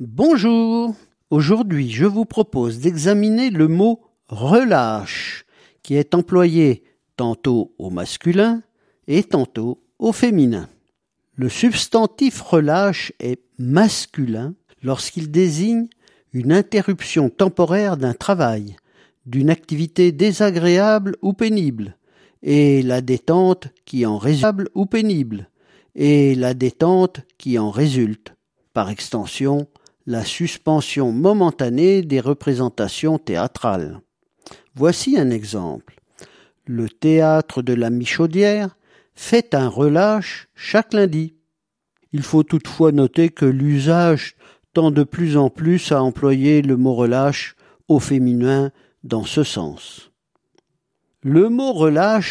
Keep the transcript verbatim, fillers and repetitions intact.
Bonjour. Aujourd'hui, je vous propose d'examiner le mot relâche, qui est employé tantôt au masculin et tantôt au féminin. Le substantif relâche est masculin lorsqu'il désigne une interruption temporaire d'un travail, d'une activité désagréable ou pénible, et la détente qui en résulte ou pénible, et la détente qui en résulte. Par extension, la suspension momentanée des représentations théâtrales. Voici un exemple. Le théâtre de la Michaudière fait un relâche chaque lundi. Il faut toutefois noter que l'usage tend de plus en plus à employer le mot relâche au féminin dans ce sens. Le mot relâche